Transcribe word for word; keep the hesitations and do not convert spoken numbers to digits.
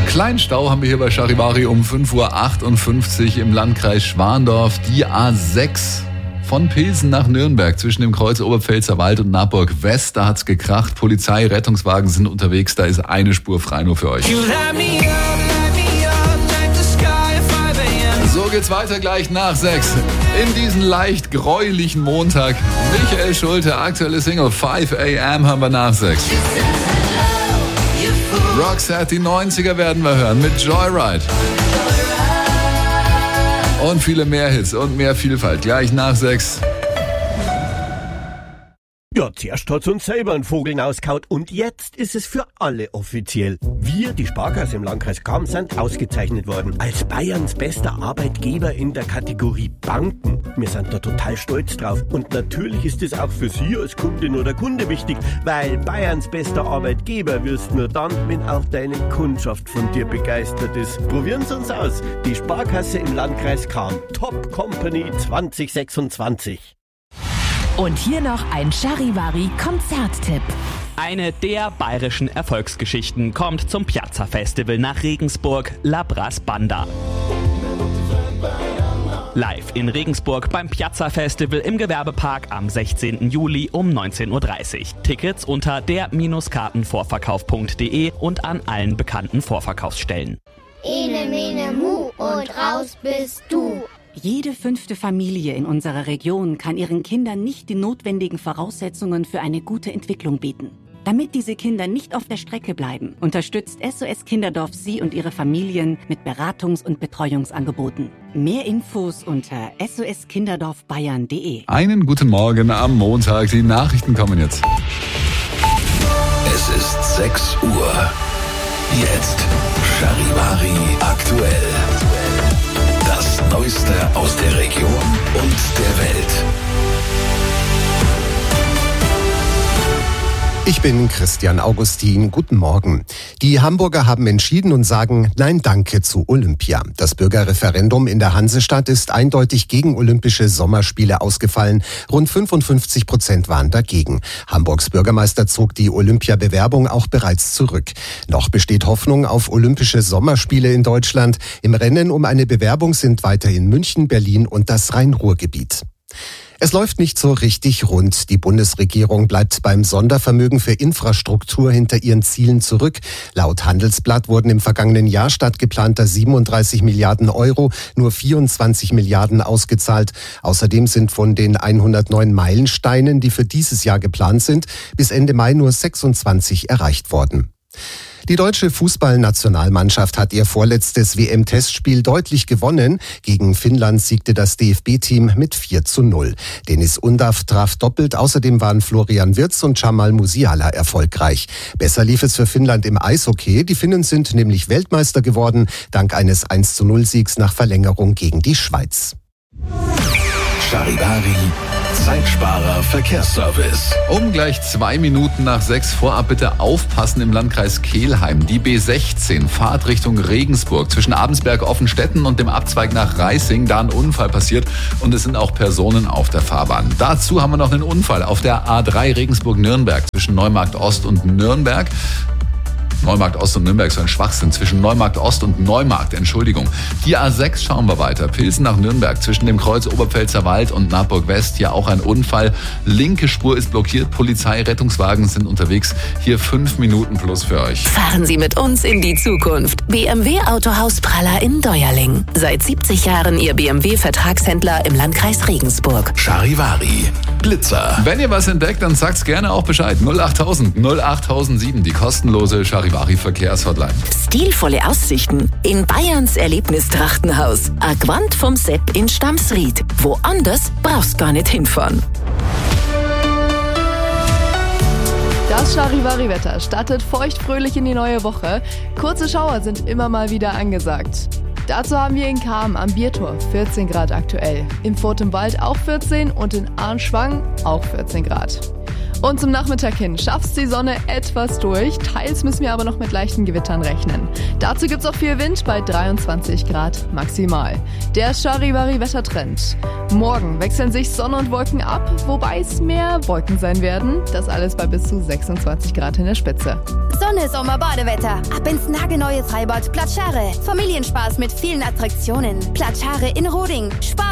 Kleinen Stau haben wir hier bei Charivari um fünf Uhr achtundfünfzig im Landkreis Schwandorf. Die A sechs von Pilsen nach Nürnberg zwischen dem Kreuz Oberpfälzer Wald und Naburg West. Da hat's gekracht. Polizei, Rettungswagen sind unterwegs. Da ist eine Spur frei nur für euch. So geht's weiter gleich nach sechs. In diesen leicht gräulichen Montag. Michael Schulte, aktuelle Single five a.m. haben wir nach sechs. Roxette, die neunziger werden wir hören mit Joyride. Und viele mehr Hits und mehr Vielfalt. Gleich nach sechs. Ja, zuerst hat's uns selber einen Vogel auskaut und jetzt ist es für alle offiziell. Wir, die Sparkasse im Landkreis Cham, sind ausgezeichnet worden als Bayerns bester Arbeitgeber in der Kategorie Banken. Wir sind da total stolz drauf. Und natürlich ist es auch für Sie als Kundin oder Kunde wichtig, weil Bayerns bester Arbeitgeber wirst nur dann, wenn auch deine Kundschaft von dir begeistert ist. Probieren Sie uns aus. Die Sparkasse im Landkreis Cham. Top Company zwanzig sechsundzwanzig. Und hier noch ein Charivari-Konzerttipp. Eine der bayerischen Erfolgsgeschichten kommt zum Piazza Festival nach Regensburg, La Brass Banda. Live in Regensburg beim Piazza Festival im Gewerbepark am sechzehnten Juli um neunzehn Uhr dreißig. Tickets unter der Kartenvorverkauf punkt de und an allen bekannten Vorverkaufsstellen. Ene, mene, mu und raus bist du. Jede fünfte Familie in unserer Region kann ihren Kindern nicht die notwendigen Voraussetzungen für eine gute Entwicklung bieten. Damit diese Kinder nicht auf der Strecke bleiben, unterstützt S O S Kinderdorf Sie und Ihre Familien mit Beratungs- und Betreuungsangeboten. Mehr Infos unter s o s kinderdorf bayern punkt de. Einen guten Morgen am Montag. Die Nachrichten kommen jetzt. Es ist sechs Uhr. Jetzt Charivari aktuell. Das Neueste aus der Region und der Welt. Ich bin Christian Augustin. Guten Morgen. Die Hamburger haben entschieden und sagen Nein Danke zu Olympia. Das Bürgerreferendum in der Hansestadt ist eindeutig gegen Olympische Sommerspiele ausgefallen. Rund fünfundfünfzig Prozent waren dagegen. Hamburgs Bürgermeister zog die Olympiabewerbung auch bereits zurück. Noch besteht Hoffnung auf Olympische Sommerspiele in Deutschland. Im Rennen um eine Bewerbung sind weiterhin München, Berlin und das Rhein-Ruhr-Gebiet. Es läuft nicht so richtig rund. Die Bundesregierung bleibt beim Sondervermögen für Infrastruktur hinter ihren Zielen zurück. Laut Handelsblatt wurden im vergangenen Jahr statt geplanter siebenunddreißig Milliarden Euro nur vierundzwanzig Milliarden ausgezahlt. Außerdem sind von den hundertneun Meilensteinen, die für dieses Jahr geplant sind, bis Ende Mai nur sechsundzwanzig erreicht worden. Die deutsche Fußballnationalmannschaft hat ihr vorletztes W M-Testspiel deutlich gewonnen. Gegen Finnland siegte das D F B-Team mit vier zu null. Deniz Undav traf doppelt. Außerdem waren Florian Wirtz und Jamal Musiala erfolgreich. Besser lief es für Finnland im Eishockey. Die Finnen sind nämlich Weltmeister geworden, dank eines eins zu null Siegs nach Verlängerung gegen die Schweiz. Charivari Zeitsparer Verkehrsservice. Um gleich zwei Minuten nach sechs vorab bitte aufpassen im Landkreis Kelheim. Die B sechzehn, Fahrt Richtung Regensburg. Zwischen Abensberg, Offenstetten und dem Abzweig nach Reising, da ein Unfall passiert und es sind auch Personen auf der Fahrbahn. Dazu haben wir noch einen Unfall auf der A drei Regensburg-Nürnberg zwischen Neumarkt Ost und Nürnberg. Neumarkt Ost und Nürnberg, so ein Schwachsinn. Zwischen Neumarkt Ost und Neumarkt, Entschuldigung. Die A sechs schauen wir weiter. Pilsen nach Nürnberg, zwischen dem Kreuz Oberpfälzer Wald und Naburg West. Hier auch ein Unfall. Linke Spur ist blockiert. Polizei, Rettungswagen sind unterwegs. Hier fünf Minuten plus für euch. Fahren Sie mit uns in die Zukunft. B M W Autohaus Praller in Deuerling. Seit siebzig Jahren Ihr B M W-Vertragshändler im Landkreis Regensburg. Charivari Blitzer. Wenn ihr was entdeckt, dann sagt's gerne auch Bescheid. null achttausend null achttausendsieben, die kostenlose Charivari Verkehrshotline. Stilvolle Aussichten in Bayerns Erlebnistrachtenhaus. Aquant vom Sepp in Stamsried. Woanders brauchst gar nicht hinfahren. Das Charivari-Wetter startet feuchtfröhlich in die neue Woche. Kurze Schauer sind immer mal wieder angesagt. Dazu haben wir in Cham am Biertor vierzehn Grad aktuell, in Furt im Wald auch vierzehn und in Arnschwang auch vierzehn Grad. Und zum Nachmittag hin schafft die Sonne etwas durch. Teils müssen wir aber noch mit leichten Gewittern rechnen. Dazu gibt's auch viel Wind bei dreiundzwanzig Grad maximal. Der Charivari-Wettertrend. Morgen wechseln sich Sonne und Wolken ab, wobei es mehr Wolken sein werden. Das alles bei bis zu sechsundzwanzig Grad in der Spitze. Sonne, Sommer, Badewetter. Ab ins nagelneue Freibad Platschare. Familienspaß mit vielen Attraktionen. Platschare in Roding. Spaß